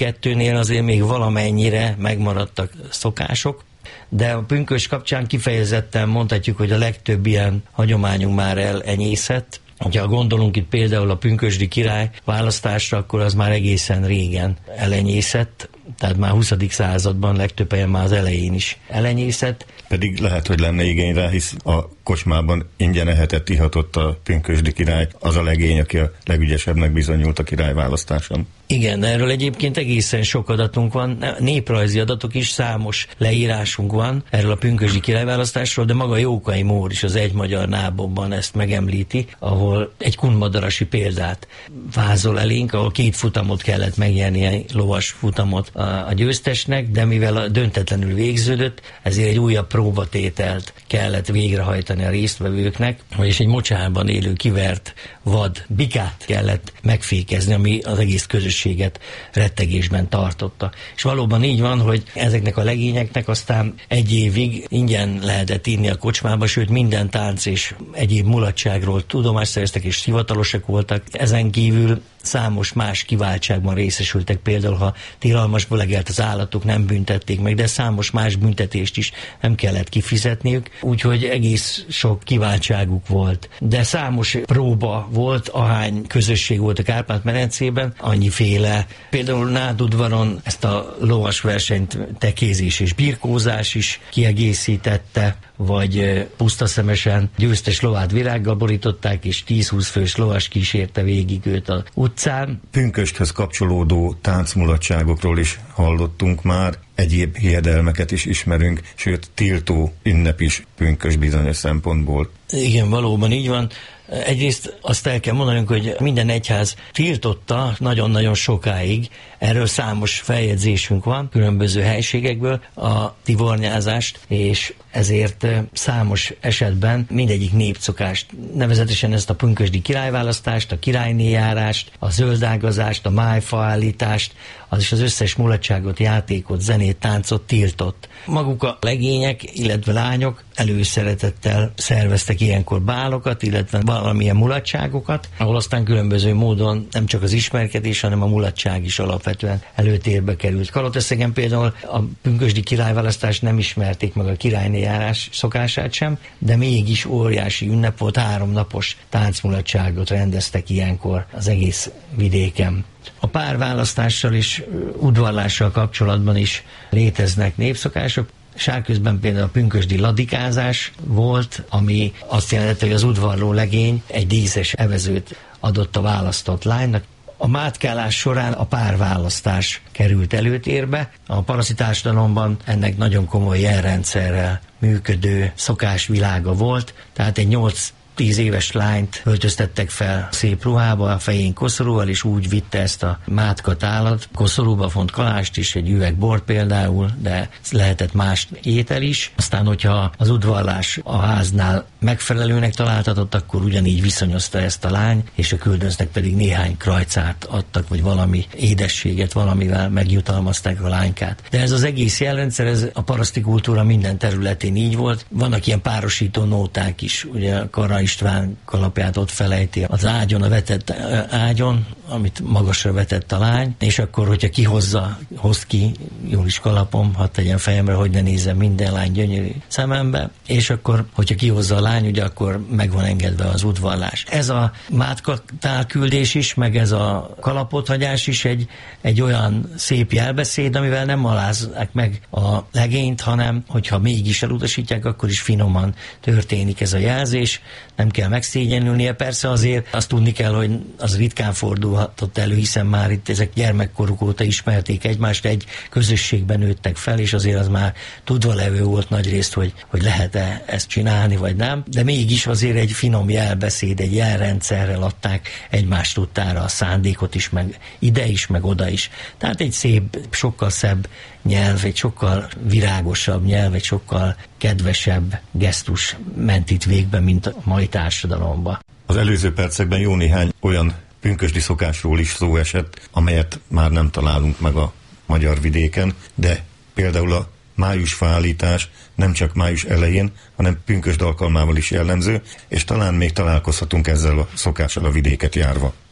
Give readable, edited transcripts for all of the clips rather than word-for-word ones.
kettőnél azért még valamennyire megmaradtak szokások, de a pünkösd kapcsán kifejezetten mondhatjuk, hogy a legtöbb ilyen hagyományunk már elenyészett. Ha gondolunk itt például a pünkösdi király választásra, akkor az már egészen régen elenyészett, tehát már 20. században legtöbb helyen már az elején is elenyészett. Pedig lehet, hogy lenne igény rá, hisz a kocsmában ingyen ehetett, ihatott a pünkösdi király, az a legény, aki a legügyesebbnek bizonyult a király választáson. Igen, erről egyébként egészen sok adatunk van, néprajzi adatok is, számos leírásunk van erről a pünkösdi királyválasztásról, de maga Jókai Mór is az Egy magyar nábokban ezt megemlíti, ahol egy kunmadarasi példát vázol elénk, ahol 2 futamot kellett megnyerni, egy lovas futamot a győztesnek, de mivel döntetlenül végződött, ezért egy újabb próbatételt kellett végrehajtani a résztvevőknek, vagyis egy mocsárban élő kivert vad bikát kellett megfékezni, ami az egész közösséget rettegésben tartotta. És valóban így van, hogy ezeknek a legényeknek aztán egy évig ingyen lehetett inni a kocsmába, sőt minden tánc és egyéb mulatságról tudomást szereztek és hivatalosak voltak. Ezen kívül számos más kiváltságban részesültek, például ha tilalmasból legelt az állatok, nem büntették meg, de számos más büntetést is nem kellett kifizetniük, úgyhogy egész sok kiváltságuk volt. De számos próba volt, ahány közösség volt a Kárpát-medencében, annyiféle. Például Nádudvaron ezt a lovas versenyt tekézés és birkózás is kiegészítette, vagy pusztaszemesen győztes lovát virággal borították, és 10-20 fős lovas kísérte végig őt az utcán. Pünkösdhöz kapcsolódó táncmulatságokról is hallottunk már, egyéb hiedelmeket is ismerünk, sőt tiltó ünnep is pünkösd bizonyos szempontból. Igen, valóban így van. Egyrészt azt el kell mondanunk, hogy minden egyház tiltotta nagyon-nagyon sokáig, erről számos feljegyzésünk van, különböző helységekből a tivornyázást, és ezért számos esetben mindegyik népszokást, nevezetesen ezt a pünkösdi királyválasztást, a királynéjárást, a zöldágazást, a májfaállítást, az is az összes mulatságot, játékot, zenét, táncot tiltott. Maguk a legények, illetve lányok előszeretettel szerveztek ilyenkor bálokat, illetve valamilyen mulatságokat, ahol aztán különböző módon nem csak az ismerkedés, hanem a mulatság is alapvetően előtérbe került. Kaloteszegen például a pünkösdi királyválasztást nem ismerték meg, a királynéjárás szokását sem, de mégis óriási ünnep volt, 3 napos táncmulatságot rendeztek ilyenkor az egész vidéken. A párválasztással és udvarlással kapcsolatban is léteznek népszokások. Sárközben például a pünkösdi ladikázás volt, ami azt jelenti, hogy az udvarló legény egy díszes evezőt adott a választott lánynak. A mátkálás során a párválasztás került előtérbe. A paraszti társadalomban ennek nagyon komoly jelrendszerrel működő szokásvilága volt, tehát egy 8-10 éves lányt öltöztettek fel szép ruhába, a fején koszorúval, és úgy vitte ezt a mátkat állat. Koszorúba font kalást is, egy üveg bort például, de lehetett más étel is. Aztán, hogyha az udvarlás a háznál megfelelőnek találtatott, akkor ugyanígy viszonyozta ezt a lány, és a küldöznek pedig néhány krajcát adtak, vagy valami édességet, valamivel megjutalmazták a lánykát. De ez az egész jelrendszer, ez a paraszti kultúra minden területén így volt. Vannak ilyen párosító nóták is, ugye Kara István kalapját ott felejti az ágyon, a vetett ágyon, amit magasra vetett a lány, és akkor, hogyha hoz ki, jól is kalapom, hadd tegyen fejemre, hogy ne nézzen minden lány gyönyörű szemembe, és akkor, hogyha kihozza a lány, ugye akkor meg van engedve az udvarlás. Ez a mátkatálküldés is, meg ez a kalapothagyás is egy olyan szép jelbeszéd, amivel nem alázzák meg a legényt, hanem hogyha mégis elutasítják, akkor is finoman történik ez a jelzés, nem kell megszégyenülnie. Persze azért azt tudni kell, hogy az ritkán fordulhatott elő, hiszen már itt ezek gyermekkoruk óta ismerték egymást, egy közösségben nőttek fel, és azért az már tudva levő volt nagyrészt, hogy lehet-e ezt csinálni, vagy nem. De mégis azért egy finom jelbeszéd, egy jelrendszerrel adták egymás tudtára a szándékot is, meg ide is, meg oda is. Tehát egy szép, sokkal szebb nyelv, egy sokkal virágosabb nyelv, egy sokkal kedvesebb gesztus ment itt végbe, mint a mai társadalomban. Az előző percekben jó néhány olyan pünkösdi szokásról is szó esett, amelyet már nem találunk meg a magyar vidéken, de például a májusfaállítás nem csak május elején, hanem pünkösd alkalmával is jellemző, és talán még találkozhatunk ezzel a szokással a vidéket járva.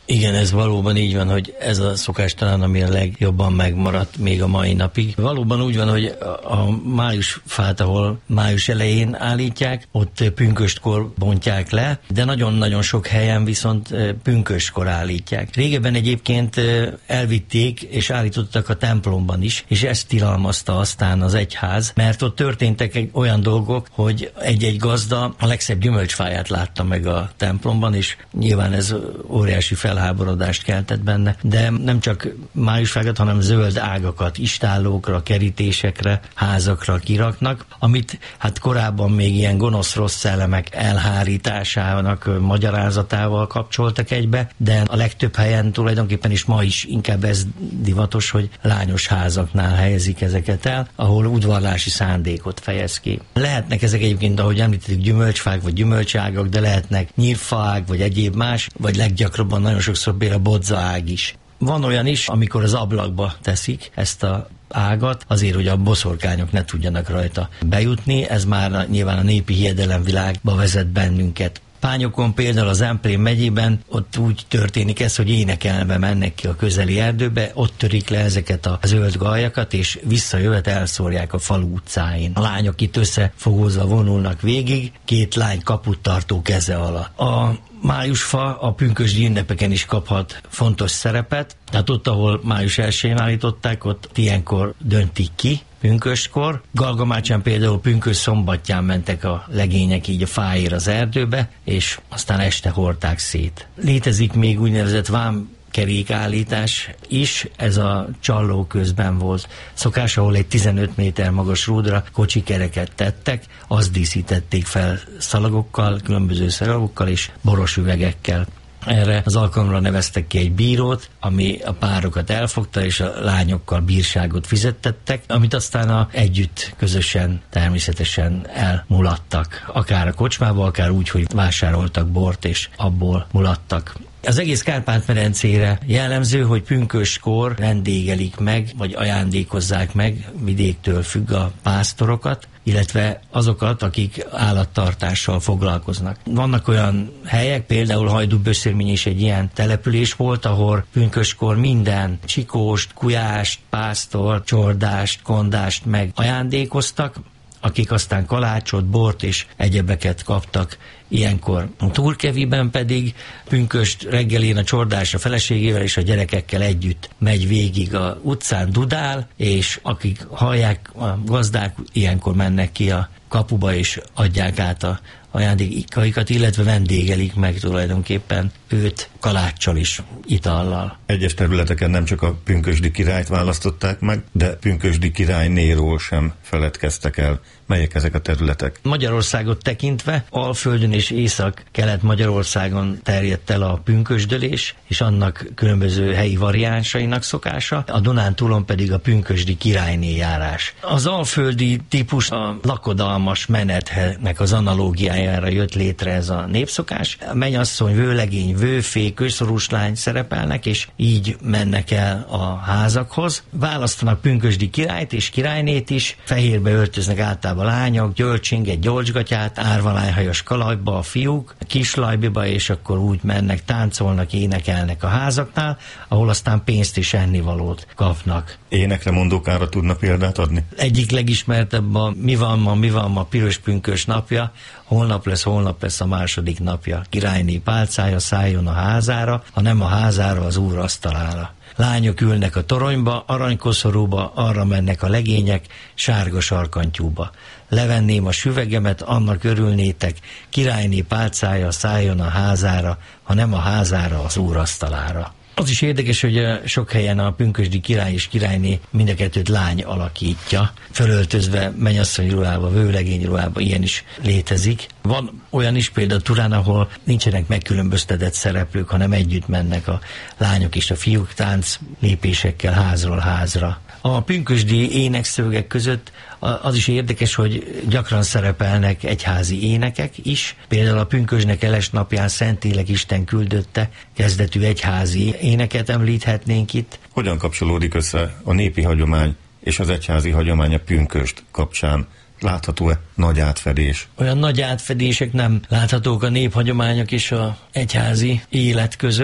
Igen, ez valóban így van, hogy ez a szokás talán, ami a legjobban megmaradt még a mai napig. Valóban úgy van, hogy a májusfát, ahol május elején állítják, ott pünköstkor bontják le, de nagyon-nagyon sok helyen viszont pünköstkor állítják. Régebben egyébként elvitték és állítottak a templomban is, és ezt tilalmazta aztán az egyház, mert ott történtek olyan dolgok, hogy egy-egy gazda a legszebb gyümölcsfáját látta meg a templomban, és nyilván ez óriási felháborodást keltett benne, de nem csak májusfákat, hanem zöld ágakat istállókra, kerítésekre, házakra kiraknak, amit hát korábban még ilyen gonosz rossz szellemek elhárításának magyarázatával kapcsoltak egybe, de a legtöbb helyen tulajdonképpen is ma is inkább ez divatos, hogy lányos házaknál helyezik ezeket el, ahol udvarlási szándékot fejez ki. Lehetnek ezek egyébként, ahogy említettük, gyümölcsfák vagy gyümölcságok, de lehetnek nyírfaág vagy egyéb más, vagy leggyakrabban nagyon sokszor például bodzaág is. Van olyan is, amikor az ablakba teszik ezt a ágat, azért, hogy a boszorkányok ne tudjanak rajta bejutni, ez már nyilván a népi hiedelemvilágba vezet bennünket. Pányokon például az Zemplén megyében ott úgy történik ez, hogy énekelve mennek ki a közeli erdőbe, ott törik le ezeket a zöld galjakat, és visszajövet elszórják a falu utcáin. A lányok itt összefogózva vonulnak végig, két lány kaput tartó keze alatt. A májusfa a pünkösdi ünnepeken is kaphat fontos szerepet, tehát ott, ahol május 1-én állították, ott ilyenkor döntik ki, pünköstkor. Galgamácsán például pünkös szombatján mentek a legények így a fáért az erdőbe, és aztán este hordták szét. Létezik még úgynevezett vámkerékállítás is, ez a Csalló közben volt szokás, ahol egy 15 méter magas rúdra kocsikereket tettek, azt díszítették fel szalagokkal, különböző szalagokkal és boros üvegekkel. Erre az alkalomra neveztek ki egy bírót, ami a párokat elfogta, és a lányokkal bírságot fizettettek, amit aztán együtt, közösen, természetesen elmulattak. Akár a kocsmába, akár úgy, hogy vásároltak bort, és abból mulattak. Az egész Kárpát-medencére jellemző, hogy pünköstkor vendégelik meg, vagy ajándékozzák meg, vidéktől függ, a pásztorokat, illetve azokat, akik állattartással foglalkoznak. Vannak olyan helyek, például Hajdúböszörmény is egy ilyen település volt, ahol pünköstkor minden csikóst, kujást, pásztort, csordást, kondást meg ajándékoztak, akik aztán kalácsot, bort és egyebeket kaptak ilyenkor. Turkeviben pedig pünköst reggelén a csordás a feleségével és a gyerekekkel együtt megy végig a utcán, dudál, és akik hallják, a gazdák ilyenkor mennek ki a kapuba és adják át a ajándékaikat, illetve vendégelik meg tulajdonképpen őt kaláccsal is, itallal. Egyes területeken nem csak a pünkösdi királyt választották meg, de pünkösdi királynéról sem feledkeztek el. Melyek ezek a területek? Magyarországot tekintve Alföldön és Észak-Kelet-Magyarországon terjedt el a pünkösdölés, és annak különböző helyi variánsainak szokása, a Dunántúlon pedig a pünkösdi királyné járás. Az alföldi típus a lakodalmas menetnek az analógiájára jött létre ez a népszokás. A mennyasszony, vőlegény, vőfé, kőszorúslány szerepelnek, és így mennek el a házakhoz. Választanak pünkösdi királyt és királynét is, fehérbe öltöznek általában a lányok, gyölcsinget, gyolcsgatyát, árvalányhajos kalajba a fiúk, a kislajbiba, és akkor úgy mennek, táncolnak, énekelnek a házaknál, ahol aztán pénzt és ennivalót kapnak. Énekre mondókára tudna példát adni? Egyik legismertebb a mi van ma piros pünkös napja, holnap lesz a második napja. Királyné pálcája szálljon a házára, ha nem a házára, az úr asztalára. Lányok ülnek a toronyba, aranykoszorúba, arra mennek a legények, sárga sarkantyúba. Levenném a süvegemet, annak örülnétek, királyné pálcája szálljon a házára, ha nem a házára, az úr asztalára. Az is érdekes, hogy sok helyen a pünkösdi király és királyné mind a kettőt lány alakítja, fölöltözve mennyasszony ruhába, vőlegény ruhába, ilyen is létezik. Van olyan is például Turán, ahol nincsenek megkülönböztetett szereplők, hanem együtt mennek a lányok és a fiúk tánc lépésekkel házról házra. A pünkösdi énekszövegek között az is érdekes, hogy gyakran szerepelnek egyházi énekek is. Például a pünkösdnek eles napján Szentlélek Isten küldötte kezdetű egyházi éneket említhetnénk itt. Hogyan kapcsolódik össze a népi hagyomány és az egyházi hagyomány a pünkösd kapcsán? Látható-e nagy átfedés? Olyan nagy átfedések nem láthatók a néphagyományok és az egyházi élet között.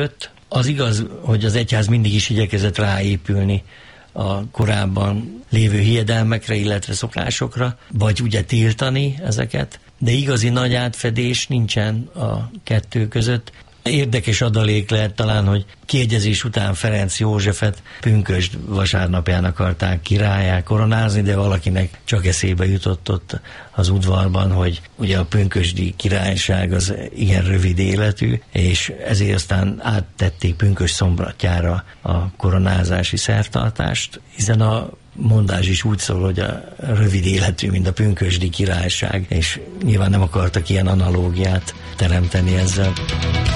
Az igaz, hogy az egyház mindig is igyekezett ráépülni a korábban lévő hiedelmekre, illetve szokásokra, vagy ugye tiltani ezeket, de igazi nagy átfedés nincsen a kettő között. Érdekes adalék lehet talán, hogy kiegyezés után Ferenc Józsefet pünkösd vasárnapján akarták királlyá koronázni, de valakinek csak eszébe jutott ott az udvarban, hogy ugye a pünkösdi királyság az igen rövid életű, és ezért aztán áttették pünkösdszombatjára a koronázási szertartást, hiszen a mondás is úgy szól, hogy a rövid életű, mint a pünkösdi királyság, és nyilván nem akartak ilyen analógiát teremteni ezzel.